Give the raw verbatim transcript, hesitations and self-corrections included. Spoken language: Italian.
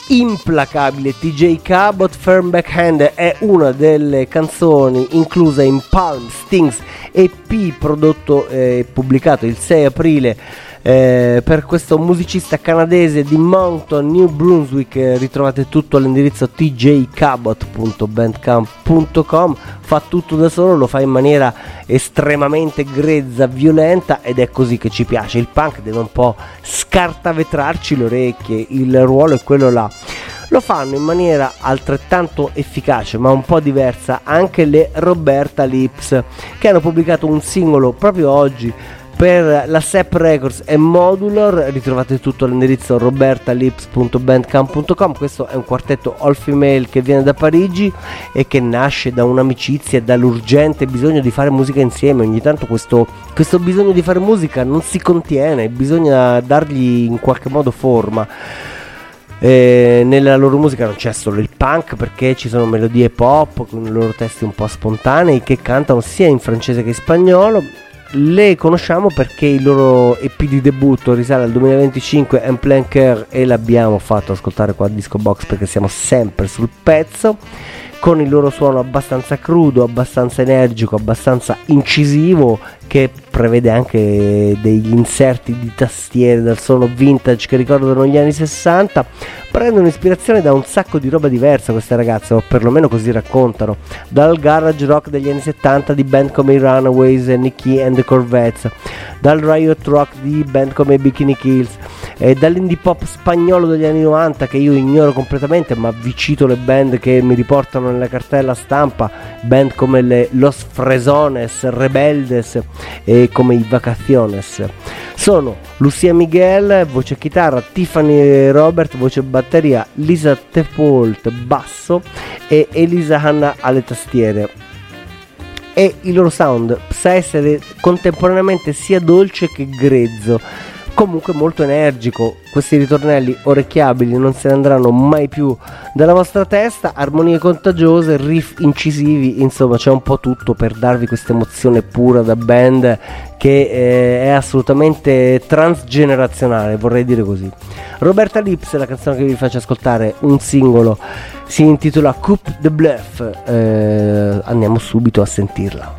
implacabile T J Cabot. Firm Backhand è una delle canzoni incluse in Palm Stings E P, prodotto e pubblicato il sei aprile eh, per questo musicista canadese di Moncton, New Brunswick. Eh, ritrovate tutto all'indirizzo t j cabot punto bandcamp punto com. Fa tutto da solo, lo fa in maniera estremamente grezza, violenta, ed è così che ci piace. Il punk deve un po' scartavetrarci le orecchie, il ruolo è quello là. Lo fanno in maniera altrettanto efficace ma un po' diversa anche le Roberta Lips, che hanno pubblicato un singolo proprio oggi per la S E P Records e Modular. Ritrovate tutto all'indirizzo roberta lips punto bandcamp punto com. Questo è un quartetto all female che viene da Parigi e che nasce da un'amicizia e dall'urgente bisogno di fare musica insieme. Ogni tanto questo, questo bisogno di fare musica non si contiene, bisogna dargli in qualche modo forma. Eh, nella loro musica non c'è solo il punk, perché ci sono melodie pop con i loro testi un po' spontanei che cantano sia in francese che in spagnolo. Le conosciamo perché il loro E P di debutto risale al duemilaventicinque, En Plein Cœur, e l'abbiamo fatto ascoltare qua a Disco Box perché siamo sempre sul pezzo, con il loro suono abbastanza crudo, abbastanza energico, abbastanza incisivo, che prevede anche degli inserti di tastiere dal suono vintage che ricordano gli anni sessanta. Prendono ispirazione da un sacco di roba diversa queste ragazze, o perlomeno così raccontano, dal garage rock degli anni settanta di band come i Runaways e Nicky and the Corvettes, dal riot rock di band come i Bikini Kills, e dall'indie pop spagnolo degli anni novanta che io ignoro completamente, ma vi cito le band che mi riportano nella cartella stampa, band come le Los Fresones, Rebeldes e come i Vacaciones. Sono Lucia Miguel, voce chitarra, Tiffany Robert, voce batteria, Lisa Tepolt, basso, e Elisa Hanna alle tastiere. E il loro sound sa essere contemporaneamente sia dolce che grezzo, comunque molto energico. Questi ritornelli orecchiabili non se ne andranno mai più dalla vostra testa, armonie contagiose, riff incisivi, insomma c'è un po' tutto per darvi questa emozione pura da band che eh, è assolutamente transgenerazionale, vorrei dire così. Roberta Lips è la canzone che vi faccio ascoltare, un singolo, si intitola Coupe de Bluff. Eh, andiamo subito a sentirla.